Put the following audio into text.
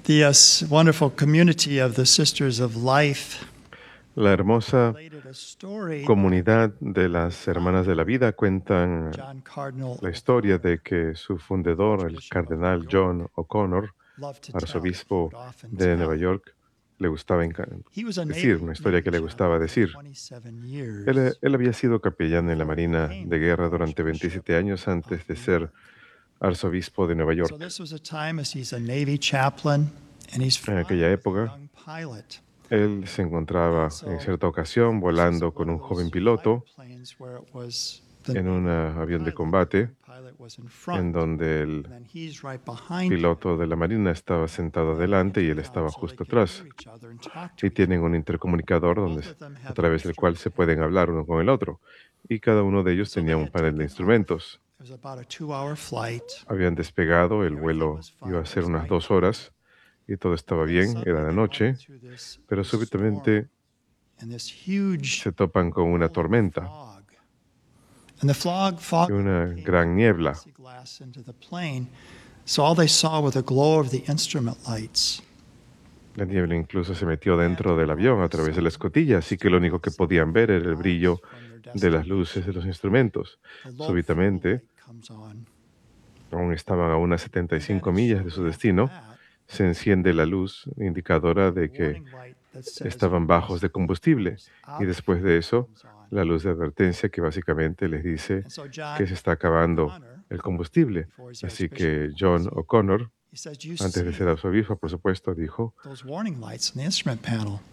The wonderful community of the Sisters of Life La hermosa related a story comunidad de las Hermanas de la Vida cuentan John Cardinal la historia O'Connor, de que su fundador, el Archbishop of New cardenal York, John O'Connor, loved to tell, arzobispo would often de Nueva tell. York, le gustaba He was a decir, una historia Navy que le gustaba chaplain for decir. 27 Él, years él había sido capellán en la before he Marina became de Guerra the durante Archbishop 27 años of antes de New ser York. arzobispo de Nueva So York. this was a time as he's a Navy chaplain and he's En flying aquella with a época, young pilot. él se And encontraba en so cierta ocasión this was volando one con of un those joven fighter piloto planes where it was the en un Navy avión de pilot, the combate, young pilot was in en front, donde el and then he's right behind him. piloto de la Marina estaba sentado They have an adelante y él intercom estaba so they justo can hear atrás. each other and talk to Y each other. tienen un intercomunicador Both of them a have través del cual se pueden instruments. hablar uno con el otro. Y cada uno de And ellos so tenía they un had panel de taken off. instrumentos. It was about a 2-hour flight. Habían despegado, el Everything vuelo was iba fine. a It ser was unas 2 horas nighttime. y todo estaba But then bien, era suddenly de they run noche, into this pero storm súbitamente and this huge se topan con una rolling tormenta fog. And the y fog una came gran through the niebla. plexiglass into the plane. So all they saw was the glow of the instrument lights. La niebla incluso se metió dentro del avión a través de la escotilla, así que lo único que podían ver era el brillo de las luces de los instrumentos. The low fuel Súbitamente, light comes on. aún estaban a unas And then 75 millas de su shortly after destino, that, se enciende la luz indicadora the de que warning light that says estaban you're bajos de combustible. almost Y out of después de fuel eso, comes on. la luz de advertencia que básicamente les dice And so que John se está acabando O'Connor, el combustible. before he's the Así Archbishop que of John Quincy, O'Connor, he says, "You antes de ser see arzobispo, por supuesto, dijo, those warning lights in the instrument panel.